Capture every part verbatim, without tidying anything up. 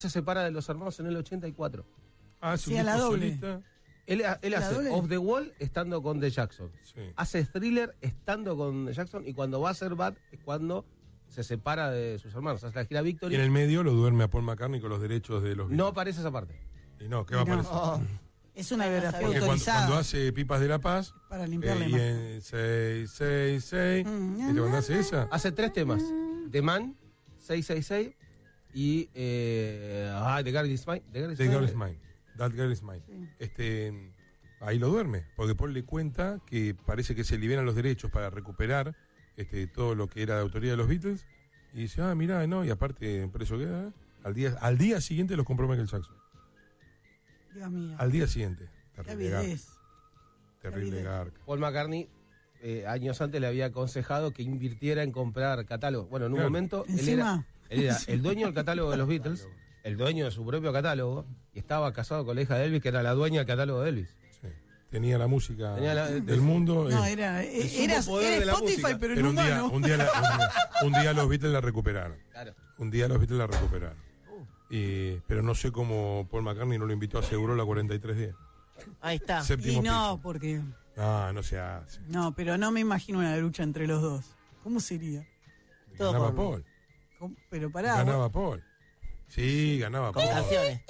se separa de los hermanos en el ochenta y cuatro. Ah, es un Sí, a la disco doble. solista. Él, él hace doble? Off the Wall estando con The Jackson. Sí. Hace Thriller estando con The Jackson. Y cuando va a hacer Bad es cuando se separa de sus hermanos. Hace la gira Y Victory. en el medio lo duerme a Paul McCartney con los derechos de los No aparece esa parte. Y no, ¿qué va a No. aparecer? Oh, es una biografía Porque cuando, autorizada. cuando hace Pipas de la Paz, Para limpiarle eh, y más. en seis seis seis, Mm, ¿viste cuando hace esa? Hace tres temas. The Man, seiscientos sesenta y seis y eh, ah, The Girl Is Mine. The Girl Is The Mine. Girl Is Mine. That Girl Is Mine. Sí. Este, ahí lo duerme, porque Paul le cuenta que parece que se liberan los derechos para recuperar este, todo lo que era de autoría de los Beatles. Y dice, ah, mirá, no, y aparte, preso queda. Al día, al día siguiente los compró Michael Jackson. Dios mío. Al día siguiente. Qué Terrible garca. avidez. Terrible avidez. garca. Paul McCartney eh, años antes le había aconsejado que invirtiera en comprar catálogos. Bueno, en un Claro. momento él era, Encima. él era el dueño del catálogo de los Beatles, el dueño de su propio catálogo, y estaba casado con la hija de Elvis, que era la dueña del catálogo de Elvis. Sí. Tenía la música Tenía la- del mundo. No, eh, era, el era, superpoder era de la Spotify, música. pero en pero un día, humano. un, día la- un, día, un día los Beatles la recuperaron. Claro. Un día los Beatles la recuperaron. Y, pero no sé cómo Paul McCartney no lo invitó a Segurola cuarenta y tres días. Ahí está. Séptimo Y no, piso. porque. No, no se hace. No, pero no me imagino una lucha entre los dos. ¿Cómo sería? Todo Ganaba con- Paul. ¿Cómo? Pero pará. Ganaba Paul. Sí, ganaba Con Paul. canciones.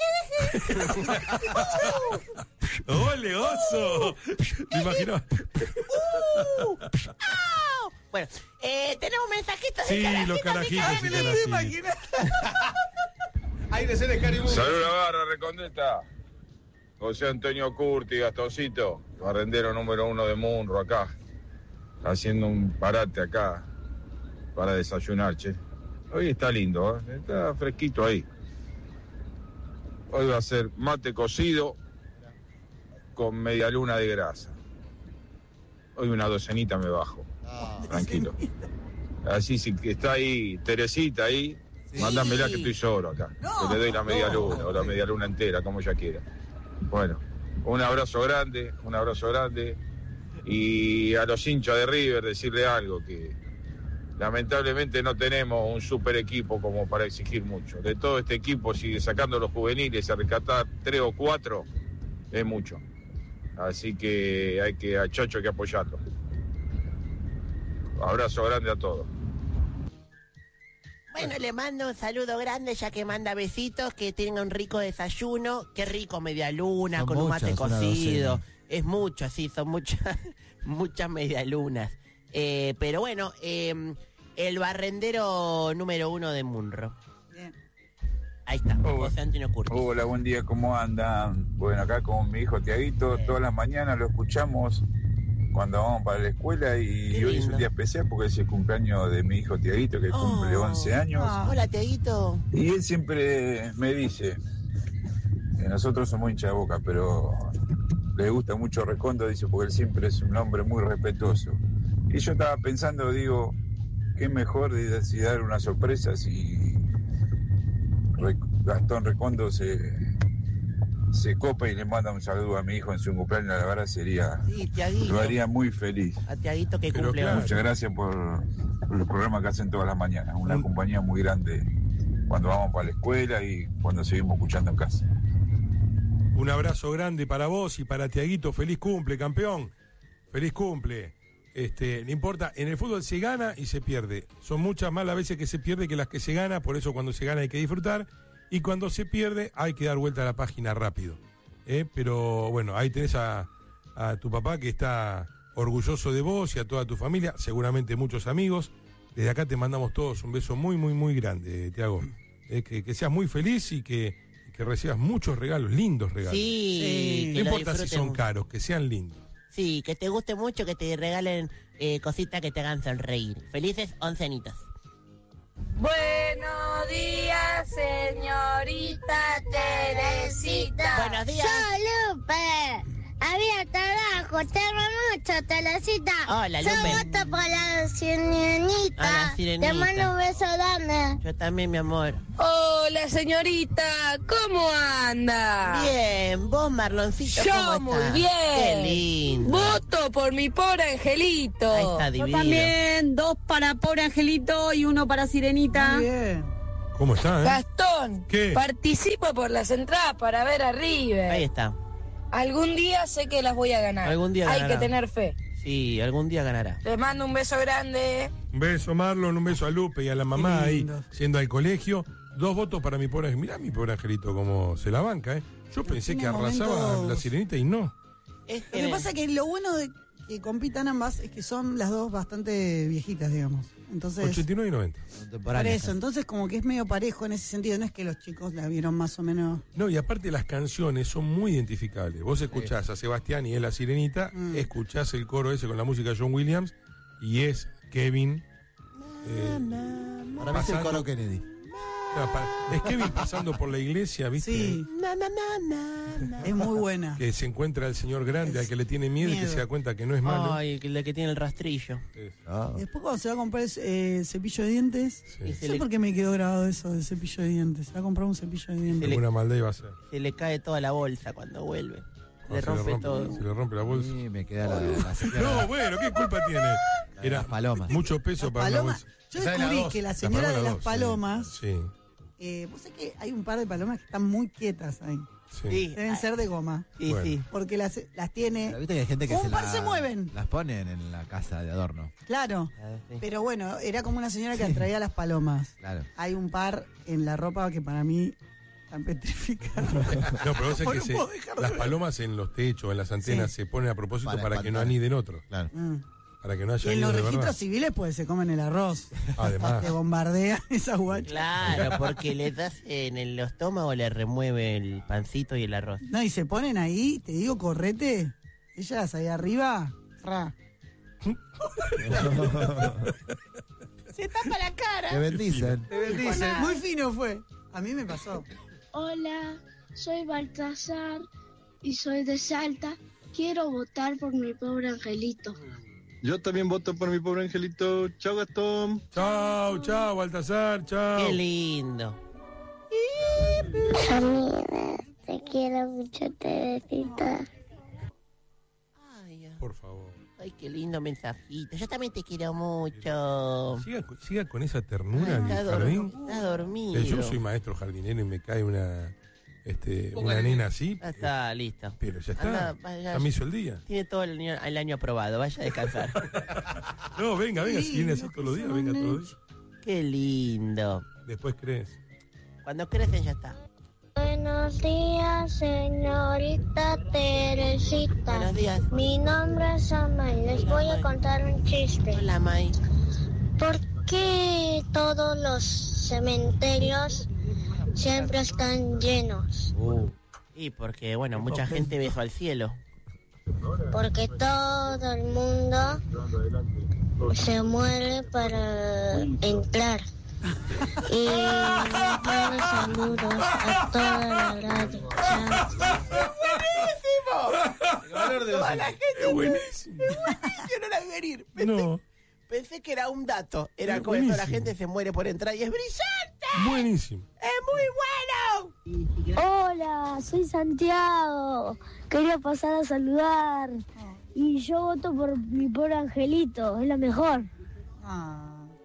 ¡Ole, oso! Me imagino. Bueno, eh, tenemos mensajitos Sí, de los carajitos, carajitos, de sí, carajitos. carajitos. Hay de ser Scary Movie. Salud la barra, Recondeta. José Antonio Curti, Gastoncito, barrendero número uno de Munro acá. Haciendo un parate acá para desayunar, che. Hoy está lindo, ¿eh? Está fresquito ahí. Hoy va a ser mate cocido con media luna de grasa. Hoy una docenita me bajo. Tranquilo. Así si que está ahí Teresita ahí, mándamela que estoy solo acá. No, que le doy la media no. luna o la media luna entera, como ella quiera. Bueno, un abrazo grande, un abrazo grande. Y a los hinchas de River decirle algo, que lamentablemente no tenemos un super equipo como para exigir mucho. De todo este equipo, si sacando los juveniles a rescatar tres o cuatro, es mucho. Así que hay que a Chacho hay que apoyarlo. Abrazo grande a todos. Bueno, le mando un saludo grande, ya que manda besitos, que tenga un rico desayuno. Qué rico, media luna, Son con un mate muchas, una cocido. docena. Es mucho, sí, son muchas, muchas medialunas. Eh, pero bueno, eh, el barrendero número uno de Munro. Bien. Ahí está, Hola. José Antonio Curtis. Hola, buen día, ¿cómo andan? Bueno, acá con mi hijo Tiaguito, todas las mañanas lo escuchamos cuando vamos para la escuela y Qué hoy es lindo. un día especial porque es el cumpleaños de mi hijo Tiaguito que Oh. cumple once años. Ah. Hola, Teaguito. Y él siempre me dice, que nosotros somos hincha de Boca, pero le gusta mucho Recondo, dice, porque él siempre es un hombre muy respetuoso. Y yo estaba pensando, digo, qué mejor de si dar una sorpresa si Re- Gastón Recondo se, se copa y le manda un saludo a mi hijo en su cumpleaños, la verdad sería, Sí, Teaguito. lo haría muy feliz. A Teaguito que Pero cumple claro. once. Muchas gracias por, por el programa que hacen todas las mañanas, una Mm. compañía muy grande cuando vamos para la escuela y cuando seguimos escuchando en casa. Un abrazo grande para vos y para Tiaguito. Feliz cumple, campeón. Feliz cumple. Este, no importa, en el fútbol se gana y se pierde. Son muchas más las veces que se pierde que las que se gana, por eso cuando se gana hay que disfrutar. Y cuando se pierde hay que dar vuelta a la página rápido. ¿Eh? Pero bueno, ahí tenés a, a tu papá que está orgulloso de vos y a toda tu familia, seguramente muchos amigos. Desde acá te mandamos todos un beso muy, muy, muy grande, Tiago. Eh, que, que seas muy feliz y que, y que recibas muchos regalos, lindos regalos. Sí, No que lo importa si disfruten son mucho. caros, que sean lindos. Sí, que te guste mucho, que te regalen eh, cositas que te hagan sonreír. Felices oncenitos. Buenos días, señorita Teresita. Buenos días. Soy Lupe. Había trabajo, te amo mucho, Teresita. Hola, Yo Lupe. voto por la sirenita. A la sirenita. Te mando un beso grande. Yo también, mi amor. Hola, señorita, ¿cómo anda? Bien, vos, Marloncito, Yo ¿cómo estás? muy bien. Qué lindo. Voto por mi pobre angelito. Ahí está, Yo divino. también, dos para pobre angelito y uno para sirenita. Muy bien. ¿Cómo está, eh? Gastón, ¿Qué? participo por las entradas para ver a River. Ahí está. Algún día sé que las voy a ganar. Algún día Hay ganará. que tener fe. Sí, algún día ganará. Les mando un beso grande. Un beso, Marlon, un beso a Lupe y a la mamá Qué ahí, lindo. yendo al colegio. Dos votos para mi pobre angelito. Mirá mi pobre angelito como se la banca, ¿eh? Yo pensé tiene que arrasaba momentos- la sirenita y no. Es Lo que pasa es que lo bueno de que compitan ambas es que son las dos bastante viejitas, digamos. Entonces, ochenta y nueve y noventa. por eso, entonces como que es medio parejo en ese sentido. No es que los chicos la vieron más o menos. No, y aparte las canciones son muy identificables. Vos escuchás a Sebastián y es la sirenita, Mm. escuchás el coro ese con la música de John Williams y es Kevin. eh, Para mí es el pasando- coro Kennedy. no, pa- es Kevin pasando por la iglesia, ¿viste? Sí, es muy buena. Que se encuentra el señor grande al que le tiene miedo, y que Miedo. se da cuenta que no es malo. Ay, el que, que tiene el rastrillo. Ah. Después cuando se va a comprar eh, cepillo de dientes, Sí. Y no se sé le, por qué me quedó grabado eso de cepillo de dientes. Se va a comprar un cepillo de dientes. le- Alguna maldad iba a ser. se le cae toda la bolsa cuando vuelve. No, Le se rompe todo. Se le rompe la bolsa. Sí, me queda la, la señora- No, bueno, ¿qué culpa tiene? de Era las palomas. mucho peso Las para una palomas. bolsa. Yo Esa de descubrí las dos. que la La señora de paloma las dos, sí. palomas, Sí, eh, vos sabés que hay un par de palomas que están muy quietas ahí. sí. Sí, Deben ser de goma. sí, Bueno. sí. Porque las, las tiene. Pero viste que hay gente que Un se, par la- se mueven. las ponen en la casa de adorno. Claro. Ah, sí. Pero bueno, era como una señora que atraía las palomas. Claro. Hay un par en la ropa que para mí están petrificados. No, pero vos sabés No que se- puedo dejar de las ver. palomas en los techos, en las antenas, Sí. se ponen a propósito Para para, que no espantar. aniden otros. Claro. Mm. Para que no Y haya en los nidos de registros verdad. civiles pues se comen el arroz. Además. Te bombardean esas guachas. Claro, porque le das en el estómago, le remueve el pancito y el arroz. No, y se ponen ahí, te digo, correte. Ellas ahí arriba, fra. Se tapa la Te cara. bendicen. Te bendicen. Muy fino fue. A mí me pasó. Hola, soy Baltasar y soy de Salta. Quiero votar por mi pobre angelito. Yo también voto por mi pobre angelito. Chao, Gastón. Chao, chao, Baltasar, chao. Qué lindo. Amiga, te quiero mucho, Teresita. Ay, Por favor. ay, qué lindo mensajito. Yo también te quiero mucho. Siga, siga con esa ternura en Está, el dor- jardín. está dormido. Eh, Yo soy maestro jardinero y me cae una este, una Póngale- nena así. Ya está, listo. Pero ya está. Anda, vaya. Ya me hizo el día. Tiene todo el año, el año aprobado. Vaya a descansar. No, venga, venga, si viene así todos los días, venga todos los días. Qué lindo. Después crees. Cuando crecen ya está. Buenos días, señorita Teresita. Buenos días. Mi nombre es Amay. Les Hola, voy a May. contar un chiste. Hola, May. ¿Por qué todos los cementerios siempre están llenos? Y porque, bueno, mucha gente besó al cielo. Porque todo el mundo se muere para entrar. Y mando saludos a toda la radio. Chao. El valor de los Toda la hijos. gente. Es buenísimo. Yo no la vi venir. Pensé, No, pensé que era un dato. Era Es como toda la buenísimo. gente se muere por entrar y es brillante. buenísimo. Es muy bueno. Hola, soy Santiago. Quería pasar a saludar. Y yo voto por mi pobre angelito. Es la mejor. Ah.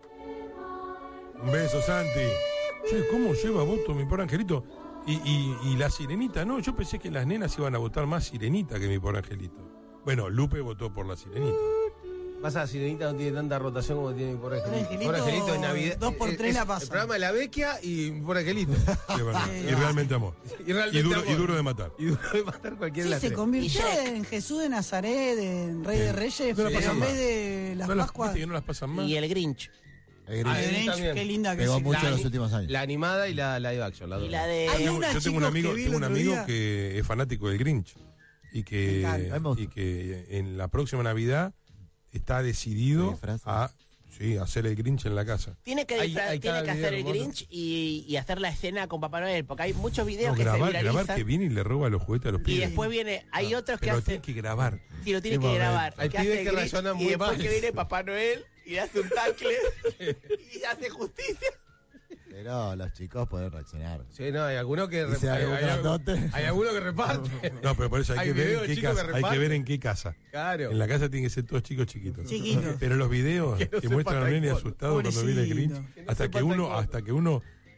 Un beso, Santi. Che, ¿cómo lleva voto mi pobre angelito? Y, y, y la sirenita, no, yo pensé que las nenas iban a votar más sirenita que mi pobre angelito. Bueno, Lupe votó por la sirenita. Pasa, Sirenita no tiene tanta rotación como tiene mi pobre Angelito. Angelito, Pobre Angelito en Navidad. dos por es- tres es la pasa. El programa de la Vecchia y mi pobre Angelito. Sí, es verdad. Y realmente amor. Y realmente Y duro, amor. y duro de matar. Y duro de matar cualquiera de Sí, las se tres. convirtió Y Shrek. en Jesús de Nazaret, en Rey de Reyes, No la pero pasan en vez más. de las No las, Pascuas. viste que no las pasan más. Y el Grinch. El Ah, Grinch. el Grinch, también. qué linda que Pegó es. mucho La- en los últimos años. La animada y la live action. La Y dos. la de... Hay Tengo- una, yo tengo un chicos, amigo, que vi el tengo un otro amigo día. que es fanático del Grinch y Me que, encanta. A mí me gusta. y que en la próxima Navidad está decidido Se disfraza. a sí, hacer el Grinch en la casa. Tiene que, Hay- disfra- hay tiene cada que hacer el video hermoso. Grinch y, y hacer la escena con Papá Noel, porque hay muchos videos No, que grabar, se viralizan. grabar que viene y le roba los juguetes a los Y pibes. después viene, hay otros que Pero hacen, tiene que grabar. sí, lo tiene Qué que momento. grabar. Hay que pibes hace el que Grinch, razonan y muy después mal. que viene Papá Noel y le hace un tackle y hace justicia. Pero los chicos pueden reaccionar. Sí, no, hay algunos que Dice hay, algo hay- grandote. hay algunos que reparten. No, pero por eso hay, Hay que ver videos en qué chicos que casa. Hay que reparten. ver en qué casa. Claro. En la casa tienen que ser todos chicos chiquitos. Chiquitos. Pero los videos Que que, no sepa muestran a Nene taekwondo. asustado cuando viene el Grinch, Pobrecito. Que no hasta sepa que uno, taekwondo. hasta que uno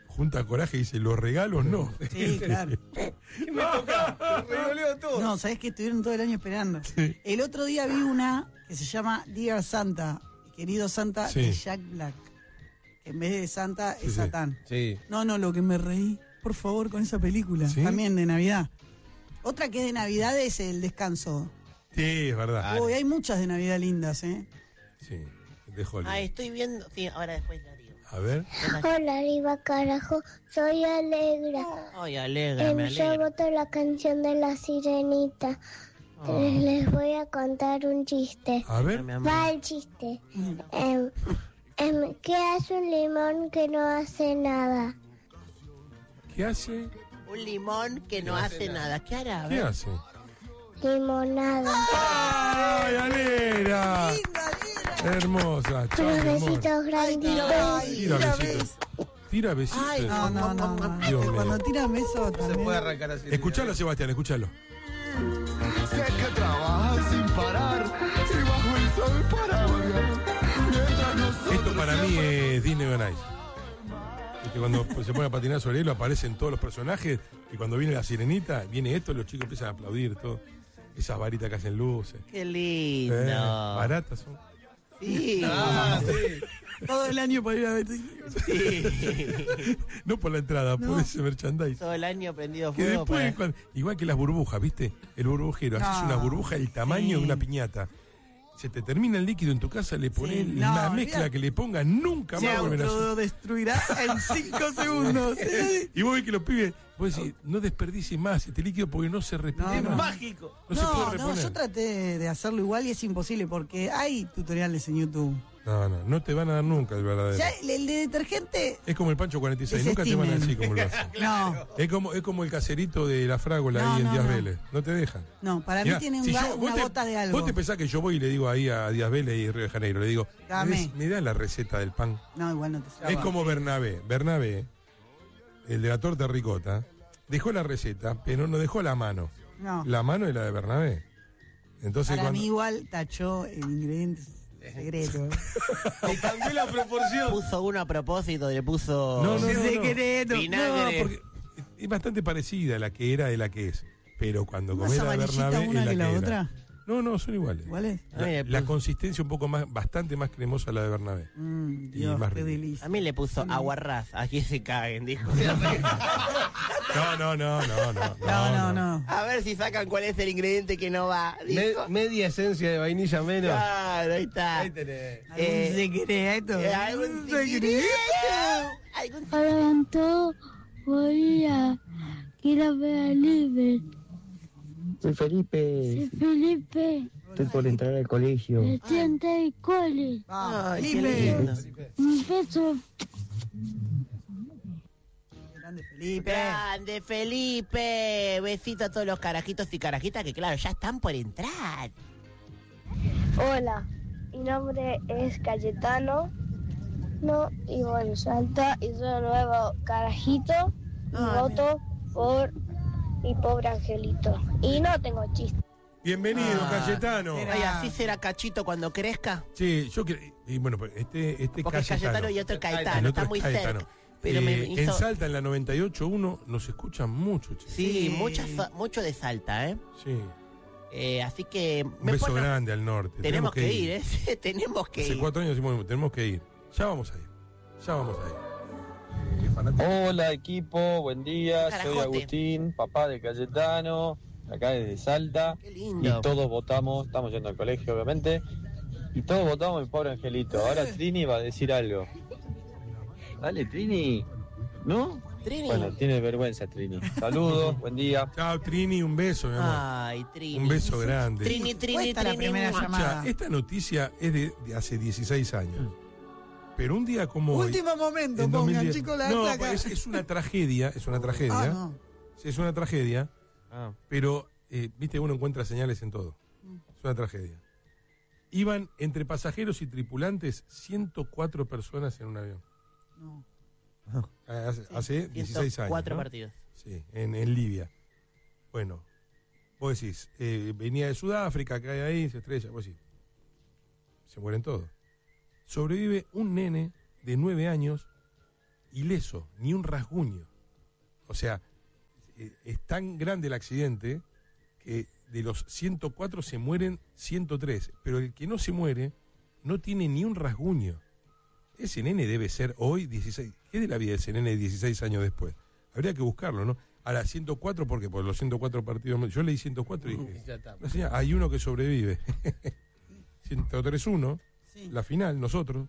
junta coraje y dice, los regalos no. Sí, claro. ¿Qué me toca? Revoleo todo. No, sabés que estuvieron todo el año esperando. Sí. El otro día vi una que se llama Dear Santa, querido Santa, Sí. de Jack Black. Que en vez de Santa Sí, es sí. Satán. Sí. No, no, lo que me reí, por favor, con esa película. ¿Sí? También de Navidad. Otra que es de Navidad es El Descanso. Sí, es verdad. Uy, hay muchas de Navidad lindas, ¿eh? Sí, de Hollywood. Ah, estoy viendo. Sí, ahora después la digo. A ver. Hola, arriba carajo, soy Alegra. Ay, alegra, me Em, yo alegra. voto la canción de la sirenita. Oh. Les, les voy a contar un chiste. A ver. Mi amor. Va el chiste. Em, em, ¿Qué hace un limón que no hace nada? ¿Qué hace? Un limón que no hace nada. ¿Qué hará? A ¿Qué ver. hace? Limonada. ¡Ay, Alera! Hermosa, chao, Unos mi amor. besitos granditos. Tira besitos. Tira besitos. Ay, No, no, no. no. Dios mío. Cuando tiran besos No se también. puede arrancar así. Escuchalo, Sebastián, escuchalo. Sé que trabajas sin parar y bajo el sol para variar. Mientras nosotros Esto para mí es Disney on Ice. Viste, cuando se pone a patinar sobre hielo aparecen todos los personajes y cuando viene la sirenita, viene esto y los chicos empiezan a aplaudir todo. Esas varitas que hacen luces. Qué lindo. Eh, baratas son. Sí. Ah, sí. Todo el año para ir a ver. Sí. No por la entrada, por No. ese merchandise. Todo el año prendido Que fuego. después, para- cuando- igual que las burbujas, ¿viste? El burbujero, No. haces una burbuja del tamaño Sí. de una piñata. Se te termina el líquido en tu casa, le pones Sí. la No, mezcla olvidate. que le pongas, nunca Se más vuelven a hacer. autodestruirá en cinco segundos. Y vos ves que los pibes, vos decís, no desperdicies más este líquido porque no se repite No, no. más. Mágico. No, se No, puede no, reponer. yo traté de hacerlo igual y es imposible porque hay tutoriales en YouTube. No, no, no te van a dar nunca el verdadero. Ya el, el de detergente, Es como el Pancho cuarenta y seis, nunca te van a decir cómo lo hacen. no, Es como, es como el caserito de la frágola No, ahí en no, Díaz no. Vélez. No te dejan. no, para Mirá, mí tiene un si ga- yo- vos una te- gota de algo. Vos te pensás que yo voy y le digo ahí a Díaz Vélez y Río de Janeiro, le digo, Dame. "¿Me des- ¿me da la receta del pan? No, igual no te Es como Bernabé. Bernabé, el de la torta ricota, dejó la receta, pero no dejó la mano. No, La mano es la de Bernabé. Entonces para cuando... mí igual tachó el ingrediente secreto. ¿eh? Le cambió la proporción. Puso uno a propósito, le puso. No, no, no, no. Secreto. Vinagre. No, porque es bastante parecida a la que era de la que es. Pero cuando ¿Más comés la de amarillita Bernabé una es la que que, la era. otra? No, no, son iguales. ¿Cuál es? La, Ay, le la puso- consistencia un poco más, bastante más cremosa la de Bernabé. Mm, Y Dios, más qué rico. delicia. A mí le puso aguarrás. Aquí se caguen, dijo. No, no, no, no, no. No, no, no. A ver si sacan cuál es el ingrediente que no va. Me- Dijo. media esencia de vainilla menos. Claro, ahí está. Ahí tenés. ¿Algún Eh, secreto? Eh, ¿Algún secreto? ¿Algún Hola, todos. Voy a quiero ver a Libre. Soy Felipe, Soy Felipe. estoy por entrar al colegio. Estudiante de cole. Vamos, Ay, qué Felipe. lindo. Un beso. Grande Felipe. Grande Felipe. Besito a todos los carajitos y carajitas que claro, ya están por entrar. Hola, mi nombre es Cayetano. No, vivo en Salta y soy un nuevo carajito. Y Ah, voto por mi pobre angelito. Y no tengo chiste. Bienvenido, Ah, Cayetano. era- Ay, así será Cachito cuando crezca. Sí, yo quiero. Y bueno, pues este, este Porque es Cayetano. Cayetano y otro El Caetano. otro Está es muy Cayetano. cerca. Pero me Eh, hizo- En Salta, en la noventa y ocho punto uno, nos escuchan mucho, che. Sí, Sí. mucha sa- mucho de Salta, ¿eh? Sí. Eh, así que... Un beso grande al norte. Tenemos que ir, ¿eh? tenemos que Hace ir. cuatro años decimos, tenemos que ir. Ya vamos a ir. Ya vamos a ir. Hola equipo, buen día, soy Carajote. Agustín, papá de Cayetano, acá desde Salta. Qué Y lindo. todos votamos, estamos yendo al colegio obviamente, y todos votamos mi pobre angelito. Ahora Trini va a decir algo. Dale Trini, ¿no? Trini. Bueno, tiene vergüenza Trini. Saludos, buen día. Chao, Trini, un beso, mi amor. Ay, Trini. Un beso grande. Trini, Trini, Cuesta la Trini. primera mua. llamada. O sea, esta noticia es de, de hace dieciséis años. Pero un día como hoy, Último momento, en pongan, dos mil diez chicos, la No, placa. es, es una tragedia, es una tragedia. Ah, no. Sí, es una tragedia, Ah. pero, eh, viste, uno encuentra señales en todo. Es una tragedia. Iban entre pasajeros y tripulantes ciento cuatro personas en un avión. No. Ah, Hace, hace dieciséis años. Cuatro ¿no? partidos. Sí, en, en Libia. Bueno, vos decís, eh, venía de Sudáfrica, cae ahí, se estrella, vos decís, se mueren todos. Sobrevive un nene de nueve años ileso, ni un rasguño. O sea, eh, es tan grande el accidente que de los ciento cuatro se mueren ciento tres, pero el que no se muere no tiene ni un rasguño. Ese nene debe ser hoy dieciséis. ¿Qué es de la vida de ese nene de dieciséis años después? Habría que buscarlo, ¿no? A las ciento cuatro, porque por los ciento cuatro partidos... Yo leí ciento cuatro y dije, no, señora, hay uno que sobrevive. ciento tres uno, sí. La final, nosotros.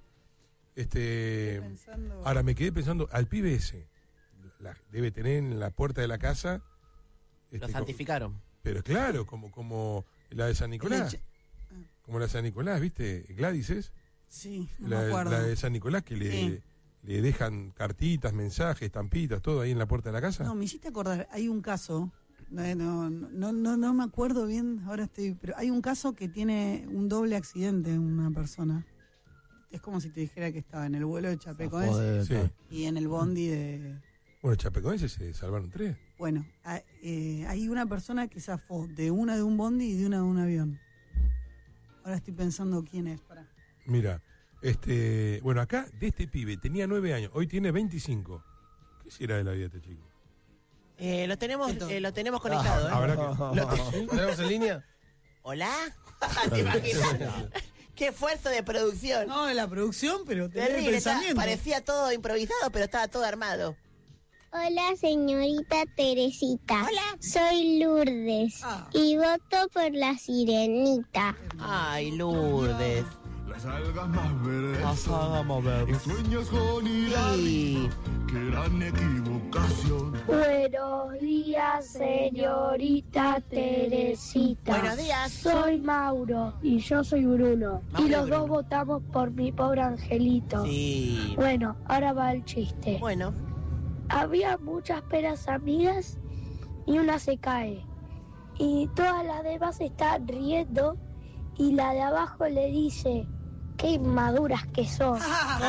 Este, pensando... Ahora me quedé pensando, al pibe ese, la, debe tener en la puerta de la casa... Este, Lo santificaron. Como, pero claro, como, como la de San Nicolás. Como la de San Nicolás, ¿viste? Gladys es. Sí, no la, me acuerdo. La de San Nicolás que le, sí. le dejan cartitas, mensajes, estampitas, todo ahí en la puerta de la casa. No, me hiciste acordar, hay un caso, no, no, no, no, no me acuerdo bien, ahora estoy, pero hay un caso que tiene un doble accidente una persona. Es como si te dijera que estaba en el vuelo de Chapecoense sí. y en el bondi de... Bueno, Chapecoense se salvaron tres. Bueno, hay, eh, hay una persona que zafó de una de un bondi y de una de un avión. Ahora estoy pensando quién es, pará. Mira, este, bueno, acá de este pibe tenía nueve años, hoy tiene veinticinco. ¿Qué será de la vida de este chico? Eh, lo tenemos, eh, lo tenemos conectado. Ah, ¿eh? Que... ¿Lo, ¿Lo tenemos en línea? ¿Hola? ¿Te imaginas? Qué esfuerzo de producción. No, de la producción, pero terrible, estaba, parecía todo improvisado, pero estaba todo armado. Hola, señorita Teresita. Hola. Soy Lourdes ah. y voto por la Sirenita. Ay, Lourdes. Las algas más verdes. Las algas más verdes. Sueños con sí. Qué gran equivocación. Buenos días, señorita Teresita. Buenos días. Soy Mauro y yo soy Bruno. Mauro y los Bruno. dos votamos por mi pobre angelito. Sí. Bueno, ahora va el chiste. Bueno. Había muchas peras amigas y una se cae. Y todas las demás están riendo y la de abajo le dice, qué inmaduras que son.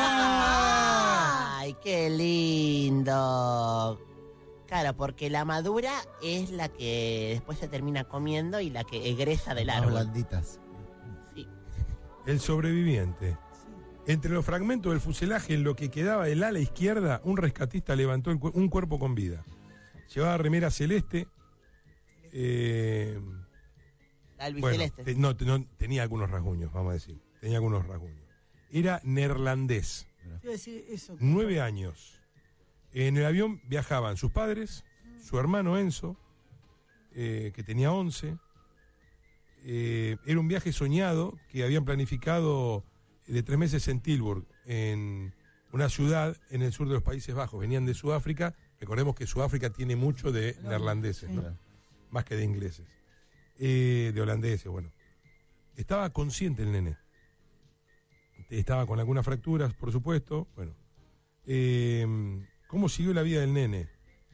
¡Ay, qué lindo! Claro, porque la madura es la que después se termina comiendo y la que egresa del árbol. Las blanditas. Sí. El sobreviviente. Entre los fragmentos del fuselaje, en lo que quedaba del ala izquierda, un rescatista levantó el cu- un cuerpo con vida. Llevaba remera celeste. Eh, Albiceleste. Bueno, te, no, te, no, tenía algunos rasguños, vamos a decir. Tenía algunos rasguños. Era neerlandés. Quiero decir eso. Nueve años. En el avión viajaban sus padres, su hermano Enzo, eh, que tenía once. Eh, era un viaje soñado que habían planificado de tres meses en Tilburg, en una ciudad en el sur de los Países Bajos. Venían de Sudáfrica. Recordemos que Sudáfrica tiene mucho de neerlandeses, ¿no? Más que de ingleses. Eh, de holandeses, bueno. Estaba consciente el nene. Estaba con algunas fracturas, por supuesto. Bueno. Eh, ¿Cómo siguió la vida del nene?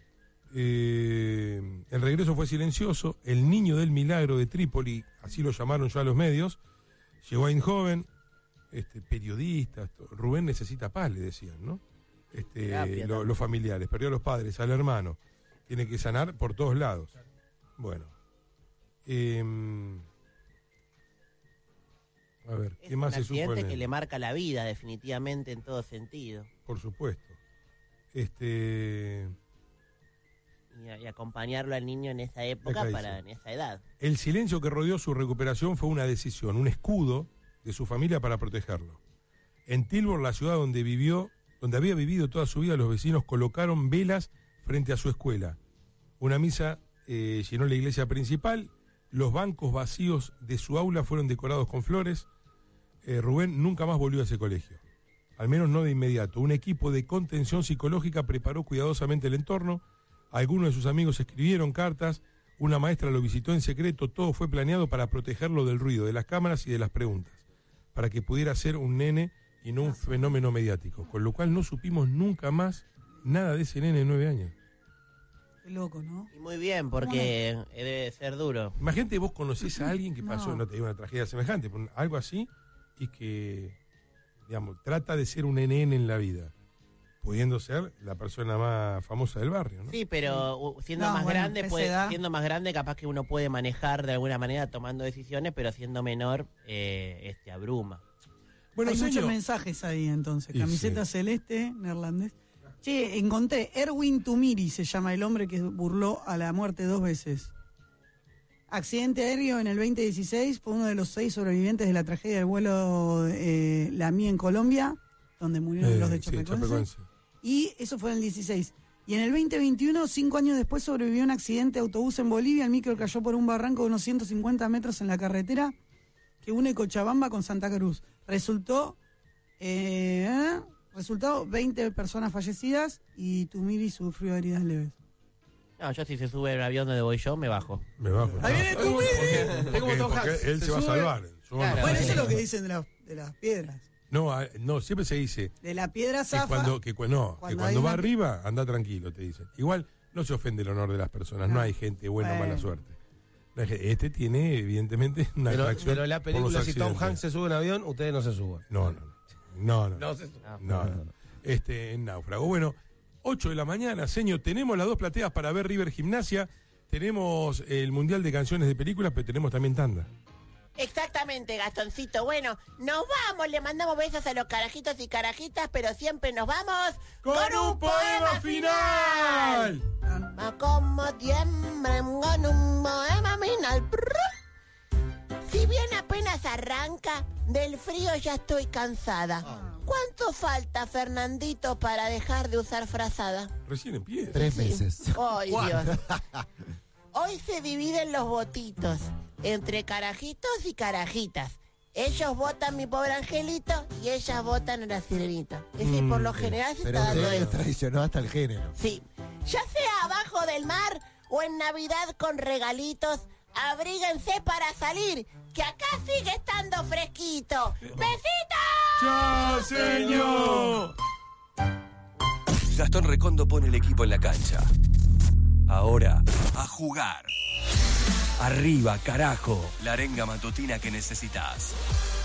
Eh, el regreso fue silencioso. El niño del milagro de Trípoli, así lo llamaron ya los medios, llegó a Eindhoven. Este, periodistas, Rubén necesita paz, le decían, ¿no? Este, Terapia, lo, los familiares, perdió a los padres, al hermano, tiene que sanar por todos lados. Bueno, eh, a ver, ¿qué es más un se supo? accidente que le marca la vida, definitivamente, en todo sentido. Por supuesto. Este, y, y acompañarlo al niño en esa época, para en esa edad. El silencio que rodeó su recuperación fue una decisión, un escudo de su familia para protegerlo. En Tilburg, la ciudad donde vivió, donde había vivido toda su vida, los vecinos colocaron velas frente a su escuela. Una misa eh, llenó la iglesia principal, los bancos vacíos de su aula fueron decorados con flores. Eh, Rubén nunca más volvió a ese colegio, al menos no de inmediato. Un equipo de contención psicológica preparó cuidadosamente el entorno, algunos de sus amigos escribieron cartas, una maestra lo visitó en secreto, todo fue planeado para protegerlo del ruido, de las cámaras y de las preguntas, para que pudiera ser un nene y no un fenómeno mediático, con lo cual no supimos nunca más nada de ese nene de nueve años. Qué loco, ¿no? Y muy bien, porque no? debe ser duro. Imagínate, vos conocés a alguien que pasó, no, no te digo una tragedia semejante, pero algo así, y que, digamos, trata de ser un N N en la vida, pudiendo ser la persona más famosa del barrio, ¿no? Sí, pero siendo No, más bueno, grande, esa puede, edad. siendo más grande, capaz que uno puede manejar de alguna manera tomando decisiones, pero siendo menor, eh, este abruma. Bueno, hay señor, muchos mensajes ahí entonces. Y Camiseta sí. celeste, neerlandés. Che, encontré, Erwin Tumiri se llama el hombre que burló a la muerte dos veces. Accidente aéreo en el veinte dieciséis, fue uno de los seis sobrevivientes de la tragedia del vuelo eh, La Mía en Colombia, donde murieron Eh, los de sí, Chapecoense. Chapecoense. Y eso fue en el dieciséis. Y en el veinte veintiuno, cinco años después, sobrevivió un accidente de autobús en Bolivia. El micro cayó por un barranco de unos ciento cincuenta metros en la carretera que une Cochabamba con Santa Cruz. Resultó, eh, resultado veinte personas fallecidas y Tumiri sufrió heridas leves. No, yo si se sube el avión donde voy yo, me bajo. Me bajo. ¡Ahí viene Tumiri! Es como Tom Porque Hanks. él se, Se va a sube- salvar. Yo Claro. no. Bueno, eso es lo que dicen de, la- de las piedras. No, a- no, siempre se dice De la piedra que zafa. cuando, que, cu- no, que cuando cuando hay va una- arriba, anda tranquilo, te dicen. Igual no se ofende el honor de las personas, no, No. hay gente buena o Bueno. mala suerte. No hay gente- Este tiene, evidentemente, una Pero, atracción pero la por los película, si Tom accidentes. Hanks se sube en avión, ustedes no se suban. No, no, no. No, no. No se No, no, no. Este, en náufrago. Bueno, ocho de la mañana, señor, tenemos las dos plateas para ver River Gimnasia. Tenemos el Mundial de Canciones de Películas, pero tenemos también tanda. Exactamente, Gastoncito. Bueno, nos vamos, le mandamos besos a los carajitos y carajitas, pero siempre nos vamos ¡Con un poema final! Ma como tiembla con un poema final. Si bien apenas arranca, del frío ya estoy cansada. ¿Cuánto falta, Fernandito, para dejar de usar frazada? Recién empieza. Tres meses. Ay, Dios. Hoy se dividen los votitos entre carajitos y carajitas. Ellos votan mi pobre angelito y ellas votan a la sirvita. Es decir, por lo general se Pero está dando usted eso. traicionó hasta el género. Sí. Ya sea abajo del mar o en Navidad con regalitos, abríguense para salir, que acá sigue estando fresquito. ¡Besitos! ¡Chao, señor! Gastón Recondo pone el equipo en la cancha. Ahora, a jugar. Arriba, carajo. La arenga matutina que necesitas.